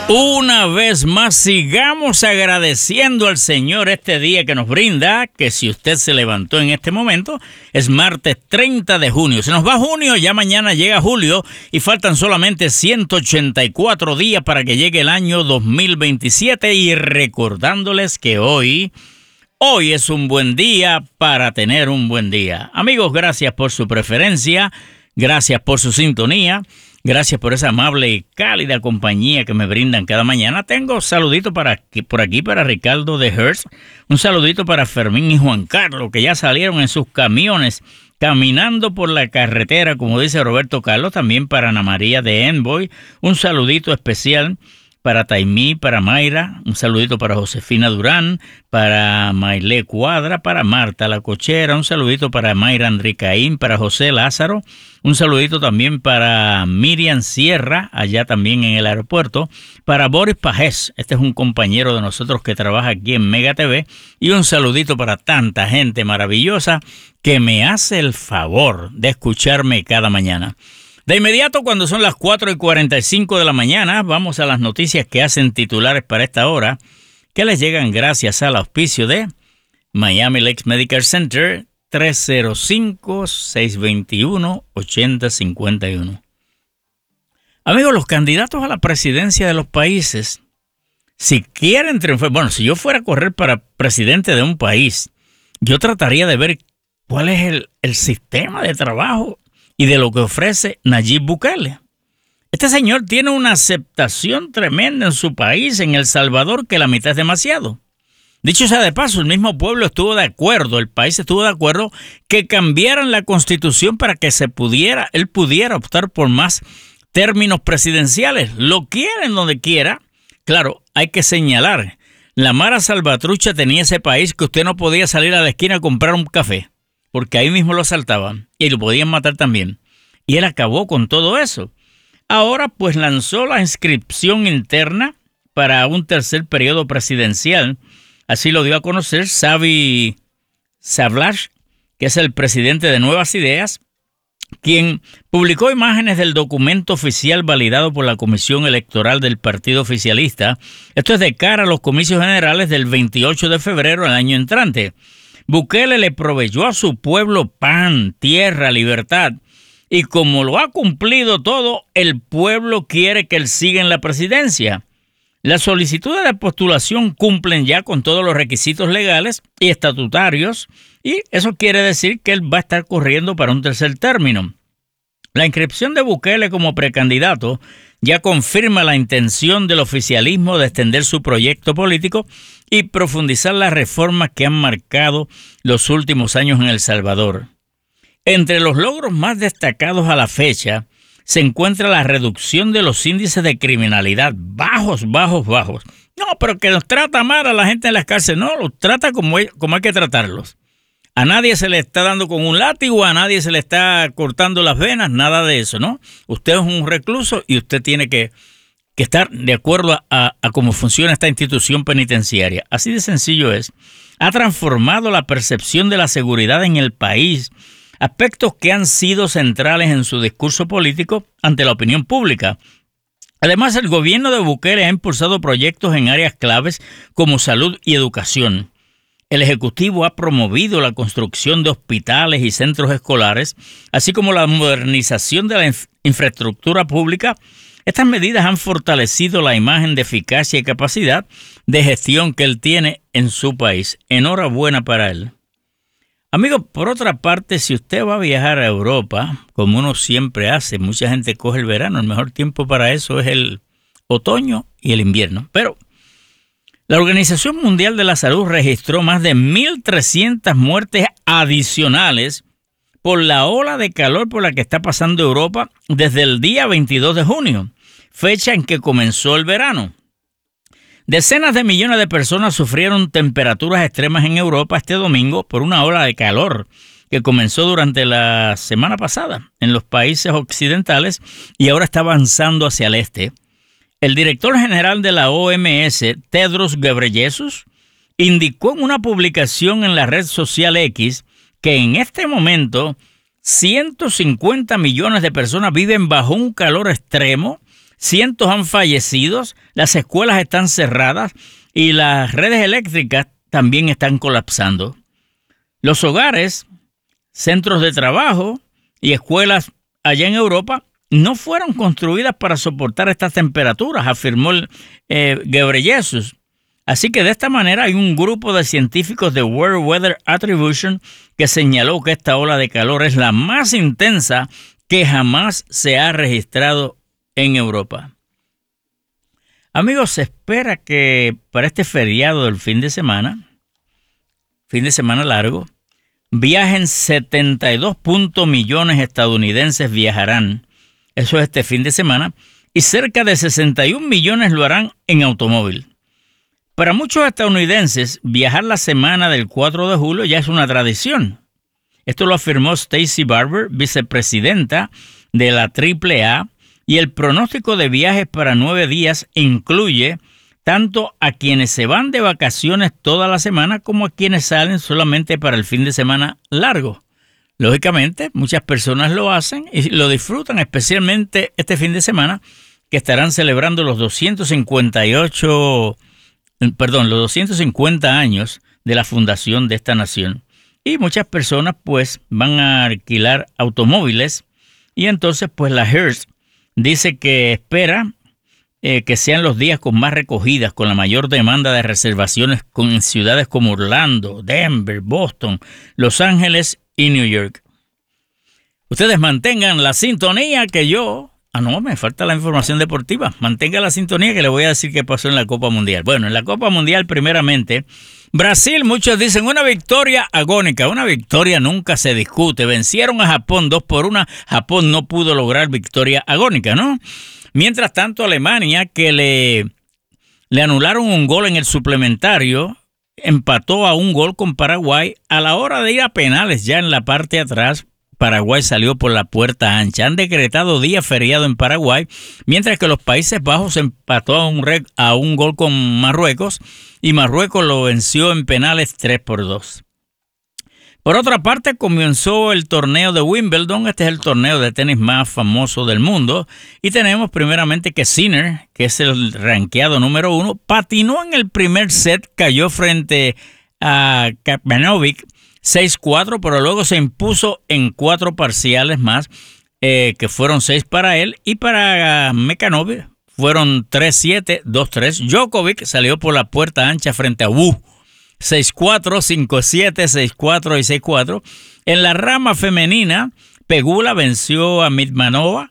Una vez más, sigamos agradeciendo al Señor este día que nos brinda, que si usted se levantó en este momento, es martes 30 de junio. Se nos va junio, ya mañana llega julio y faltan solamente 184 días para que llegue el año 2027 y recordándoles que hoy es un buen día para tener un buen día. Amigos, gracias por su preferencia, gracias por su sintonía. Gracias por esa amable y cálida compañía que me brindan cada mañana. Tengo saludito por aquí para Ricardo de Hearst. Un saludito para Fermín y Juan Carlos, que ya salieron en sus camiones caminando por la carretera, como dice Roberto Carlos. También para Ana María de Envoy. Un saludito especial para Taimí, para Mayra. Un saludito para Josefina Durán, para Maile Cuadra, para Marta La Cochera. Un saludito para Mayra Andricaín, para José Lázaro. Un saludito también para Miriam Sierra, allá también en el aeropuerto. Para Boris Pajés, este es un compañero de nosotros que trabaja aquí en Mega TV. Y un saludito para tanta gente maravillosa que me hace el favor de escucharme cada mañana. De inmediato, cuando son las 4:45 de la mañana, vamos a las noticias que hacen titulares para esta hora, que les llegan gracias al auspicio de Miami Lakes Medical Center, 305-621-8051. Amigos, los candidatos a la presidencia de los países, si quieren triunfar, bueno, si yo fuera a correr para presidente de un país, yo trataría de ver cuál es el sistema de trabajo y de lo que ofrece Nayib Bukele. Este señor tiene una aceptación tremenda en su país, en El Salvador, que la mitad es demasiado. Dicho sea de paso, el mismo pueblo estuvo de acuerdo, el país estuvo de acuerdo que cambiaran la constitución para que él pudiera optar por más términos presidenciales. Lo quieren donde quiera. Claro, hay que señalar, la Mara Salvatrucha tenía ese país que usted no podía salir a la esquina a comprar un café, porque ahí mismo lo asaltaban y lo podían matar también. Y él acabó con todo eso. Ahora pues lanzó la inscripción interna para un tercer periodo presidencial. Así lo dio a conocer Xavi Savlash, que es el presidente de Nuevas Ideas, quien publicó imágenes del documento oficial validado por la Comisión Electoral del Partido Oficialista. Esto es de cara a los comicios generales del 28 de febrero del año entrante. Bukele le proveyó a su pueblo pan, tierra, libertad. Y como lo ha cumplido todo, el pueblo quiere que él siga en la presidencia. Las solicitudes de postulación cumplen ya con todos los requisitos legales y estatutarios, y eso quiere decir que él va a estar corriendo para un tercer término. La inscripción de Bukele como precandidato ya confirma la intención del oficialismo de extender su proyecto político y profundizar las reformas que han marcado los últimos años en El Salvador. Entre los logros más destacados a la fecha se encuentra la reducción de los índices de criminalidad bajos. No, pero que nos trata mal a la gente en las cárceles. No, los trata como hay que tratarlos. A nadie se le está dando con un látigo, a nadie se le está cortando las venas, nada de eso, ¿no? Usted es un recluso y usted tiene que estar de acuerdo a cómo funciona esta institución penitenciaria. Así de sencillo es. Ha transformado la percepción de la seguridad en el país, aspectos que han sido centrales en su discurso político ante la opinión pública. Además, el gobierno de Bukele ha impulsado proyectos en áreas claves como salud y educación. El Ejecutivo ha promovido la construcción de hospitales y centros escolares, así como la modernización de la infraestructura pública. Estas medidas han fortalecido la imagen de eficacia y capacidad de gestión que él tiene en su país. Enhorabuena para él. Amigos, por otra parte, si usted va a viajar a Europa, como uno siempre hace, mucha gente coge el verano, el mejor tiempo para eso es el otoño y el invierno. Pero la Organización Mundial de la Salud registró más de 1.300 muertes adicionales por la ola de calor por la que está pasando Europa desde el día 22 de junio, fecha en que comenzó el verano. Decenas de millones de personas sufrieron temperaturas extremas en Europa este domingo por una ola de calor que comenzó durante la semana pasada en los países occidentales y ahora está avanzando hacia el este. El director general de la OMS, Tedros Ghebreyesus, indicó en una publicación en la red social X que en este momento 150 millones de personas viven bajo un calor extremo, cientos han fallecido, las escuelas están cerradas y las redes eléctricas también están colapsando. Los hogares, centros de trabajo y escuelas allá en Europa no fueron construidas para soportar estas temperaturas, afirmó Ghebreyesus. Así que de esta manera hay un grupo de científicos de World Weather Attribution que señaló que esta ola de calor es la más intensa que jamás se ha registrado en Europa. Amigos, se espera que para este feriado del fin de semana largo, viajen 72 millones de estadounidenses viajarán. Eso es este fin de semana. Y cerca de 61 millones lo harán en automóvil. Para muchos estadounidenses, viajar la semana del 4 de julio ya es una tradición. Esto lo afirmó Stacey Barber, vicepresidenta de la AAA, y el pronóstico de viajes para 9 días incluye tanto a quienes se van de vacaciones toda la semana como a quienes salen solamente para el fin de semana largo. Lógicamente, muchas personas lo hacen y lo disfrutan, especialmente este fin de semana, que estarán celebrando los 250 años de la fundación de esta nación. Y muchas personas pues van a alquilar automóviles y entonces pues la Hertz dice que espera que sean los días con más recogidas, con la mayor demanda de reservaciones en ciudades como Orlando, Denver, Boston, Los Ángeles y New York. Ustedes mantengan la sintonía que yo... me falta la información deportiva. Mantenga la sintonía que le voy a decir qué pasó en la Copa Mundial. Bueno, en la Copa Mundial, primeramente, Brasil, muchos dicen, una victoria agónica. Una victoria nunca se discute. Vencieron a Japón 2-1. Japón no pudo lograr victoria agónica, ¿no? Mientras tanto, Alemania, que le anularon un gol en el suplementario, empató a un gol con Paraguay. A la hora de ir a penales, ya en la parte de atrás, Paraguay salió por la puerta ancha. Han decretado día feriado en Paraguay, mientras que los Países Bajos empató a un gol con Marruecos y Marruecos lo venció en penales 3-2. Por otra parte, comenzó el torneo de Wimbledon. Este es el torneo de tenis más famoso del mundo. Y tenemos primeramente que Sinner, que es el rankeado número 1, patinó en el primer set, cayó frente a Kecmanovic 6-4, pero luego se impuso en 4 parciales más, que fueron 6 para él, y para Mekanovic fueron 3-7, 2-3. Djokovic salió por la puerta ancha frente a Wu, 6-4, 5-7, 6-4 y 6-4. En la rama femenina, Pegula venció a Mitmanova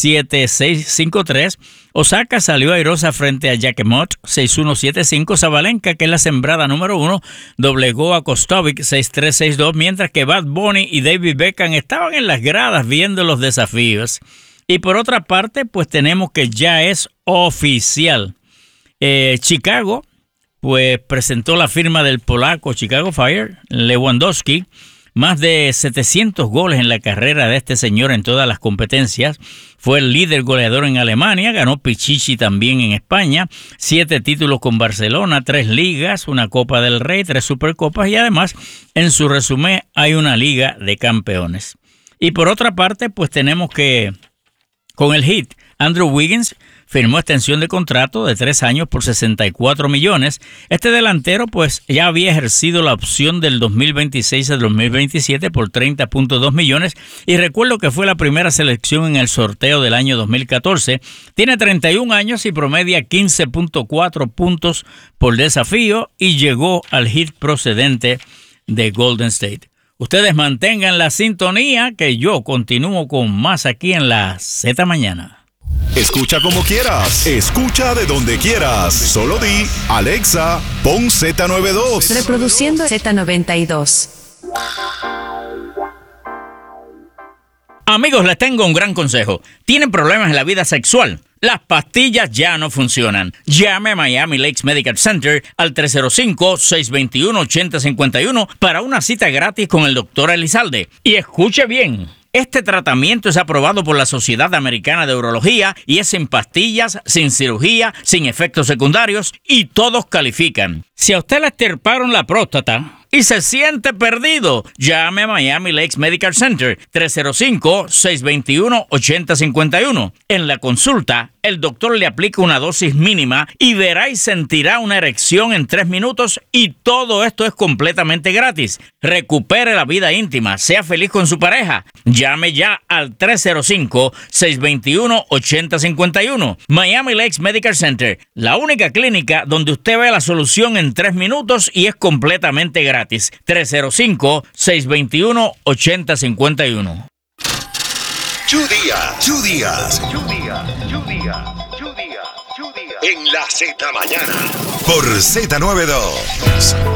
7-6, 5-3. Osaka salió airosa frente a Jakemot 6-1, 7-5. Sabalenka, que es la sembrada número 1, doblegó a Kostovic 6-3, 6-2, mientras que Bad Bunny y David Beckham estaban en las gradas viendo los desafíos. Y por otra parte, pues tenemos que ya es oficial. Chicago, pues presentó la firma del polaco Chicago Fire, Lewandowski. Más de 700 goles en la carrera de este señor en todas las competencias. Fue el líder goleador en Alemania, ganó Pichichi también en España, 7 títulos con Barcelona, 3 ligas, una Copa del Rey, 3 Supercopas y además en su resumen hay una Liga de Campeones. Y por otra parte, pues tenemos que con el Heat, Andrew Wiggins firmó extensión de contrato de 3 años por 64 millones. Este delantero pues ya había ejercido la opción del 2026 al 2027 por 30.2 millones y recuerdo que fue la primera selección en el sorteo del año 2014. Tiene 31 años y promedia 15.4 puntos por desafío y llegó al Heat procedente de Golden State. Ustedes mantengan la sintonía que yo continúo con más aquí en la Z Mañana. Escucha como quieras, escucha de donde quieras. Solo di, Alexa, pon Z92. Reproduciendo Z92. Amigos, les tengo un gran consejo. ¿Tienen problemas en la vida sexual? Las pastillas ya no funcionan. Llame a Miami Lakes Medical Center al 305-621-8051 para una cita gratis con el Dr. Elizalde. Y escuche bien. Este tratamiento es aprobado por la Sociedad Americana de Urología y es sin pastillas, sin cirugía, sin efectos secundarios y todos califican. Si a usted le extirparon la próstata y se siente perdido, llame a Miami Lakes Medical Center 305-621-8051. En la consulta, el doctor le aplica una dosis mínima y verá y sentirá una erección en 3 minutos, y todo esto es completamente gratis. Recupere la vida íntima, sea feliz con su pareja. Llame ya al 305-621-8051. Miami Lakes Medical Center, la única clínica donde usted ve la solución en 3 minutos y es completamente gratis. 305-621-8051. Chu Díaz. En la Z Mañana. Por Z92.